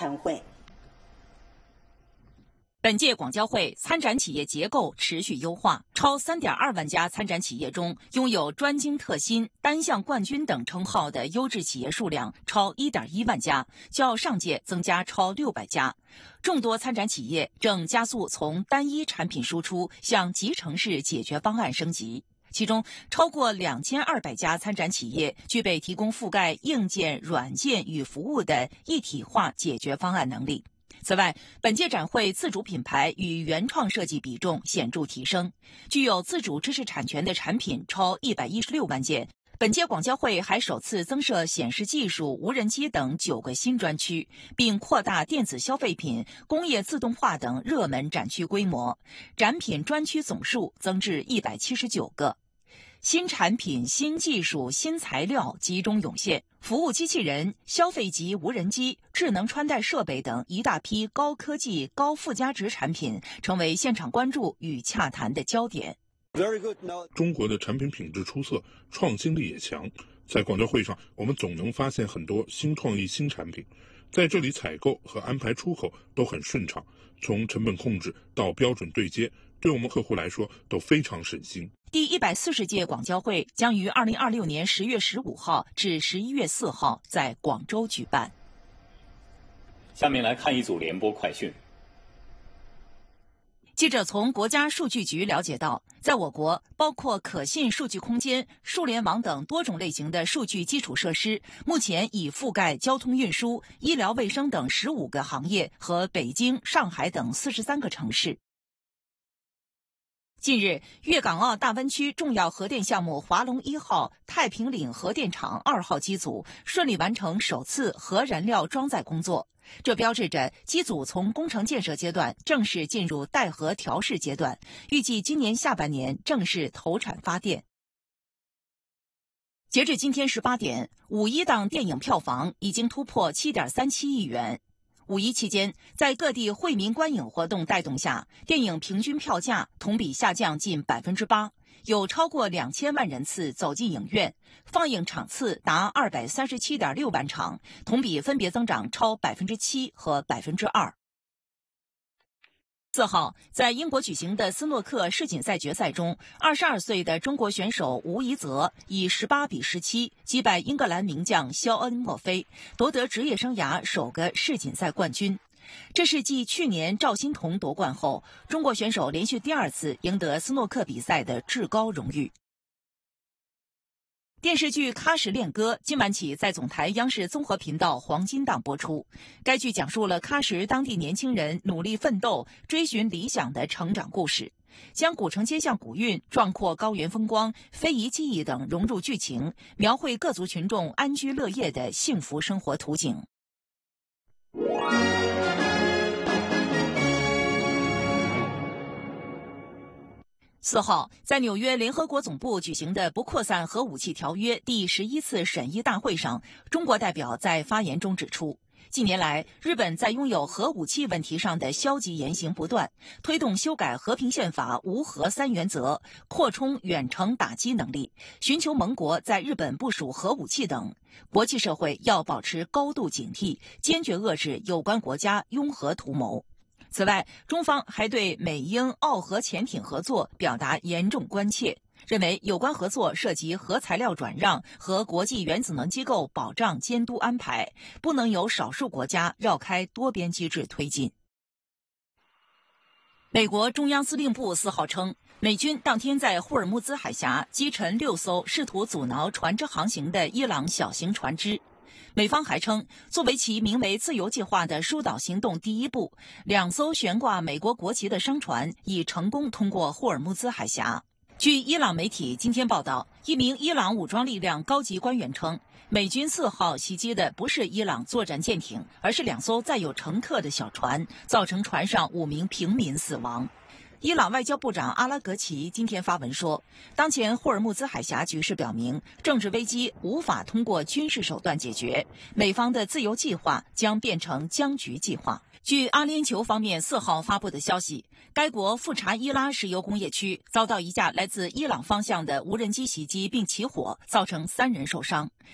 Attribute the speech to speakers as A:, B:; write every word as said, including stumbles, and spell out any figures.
A: 参会。
B: 本届广交会参展企业结构持续优化，超 三点二万家参展企业中，拥有专精特新、单项冠军等称号的优质企业数量超 一点一万家，较上届增加超六百家。众多参展企业正加速从单一产品输出向集成式解决方案升级。其中，超过两千二百家参展企业具备提供覆盖硬件、软件与服务的一体化解决方案能力。此外，本届展会自主品牌与原创设计比重显著提升，具有自主知识产权的产品超一百一十六万件。本届广交会还首次增设显示技术、无人机等九个新专区，并扩大电子消费品、工业自动化等热门展区规模，展品专区总数增至一百七十九个。新产品、新技术、新材料集中涌现，服务机器人、消费级无人机、智能穿戴设备等一大批高科技、高附加值产品成为现场关注与洽谈的焦点。
C: 中国的产品品质出色，创新力也强。在广交会上，我们总能发现很多新创意、新产品。在这里，采购和安排出口都很顺畅，从成本控制到标准对接，对我们客户来说都非常省心。
B: 第一百四十届广交会将于二零二六年十月十五号至十一月四号在广州举办。
D: 下面来看一组联播快讯。
B: 记者从国家数据局了解到，在我国，包括可信数据空间、数联网等多种类型的数据基础设施，目前已覆盖交通运输、医疗卫生等十五个行业和北京、上海等四十三个城市。近日，粤港澳大湾区重要核电项目华龙一号太平岭核电厂二号机组顺利完成首次核燃料装载工作，这标志着机组从工程建设阶段正式进入待核调试阶段，预计今年下半年正式投产发电。截至今天十八点，五一档电影票房已经突破 七点三七亿元。五一期间，在各地惠民观影活动带动下，电影平均票价同比下降近百分之八，有超过两千万人次走进影院，放映场次达二百三十七点六万场，同比分别增长超百分之七和百分之二。四号，在英国举行的斯诺克世锦赛决赛中，二十二岁的中国选手吴怡泽以十八比十七击败英格兰名将肖恩·墨菲，夺得职业生涯首个世锦赛冠军。这是继去年赵心童夺冠后，中国选手连续第二次赢得斯诺克比赛的至高荣誉。电视剧《喀什恋歌》今晚起在总台央视综合频道黄金档播出。该剧讲述了喀什当地年轻人努力奋斗、追寻理想的成长故事，将古城街巷古韵、壮阔高原风光、非遗技艺等融入剧情，描绘各族群众安居乐业的幸福生活图景。四号，在纽约联合国总部举行的不扩散核武器条约第十一次审议大会上，中国代表在发言中指出，近年来，日本在拥有核武器问题上的消极言行不断，推动修改和平宪法无核三原则，扩充远程打击能力，寻求盟国在日本部署核武器等。国际社会要保持高度警惕，坚决遏制有关国家拥核图谋。此外，中方还对美英澳核潜艇合作表达严重关切，认为有关合作涉及核材料转让和国际原子能机构保障监督安排，不能由少数国家绕开多边机制推进。美国中央司令部四号称，美军当天在霍尔木兹海峡击沉六艘试图阻挠船只航行的伊朗小型船只。美方还称，作为其名为“自由计划”的疏导行动第一步，两艘悬挂美国国旗的商船已成功通过霍尔木兹海峡。据伊朗媒体今天报道，一名伊朗武装力量高级官员称，美军四号袭击的不是伊朗作战舰艇，而是两艘载有乘客的小船，造成船上五名平民死亡。伊朗外交部长阿拉格齐今天发文说，当前霍尔木兹海峡局势表明，政治危机无法通过军事手段解决，美方的自由计划将变成僵局计划。据阿联酋方面四号发布的消息，该国富查伊拉石油工业区遭到一架来自伊朗方向的无人机袭击并起火，造成三人受伤。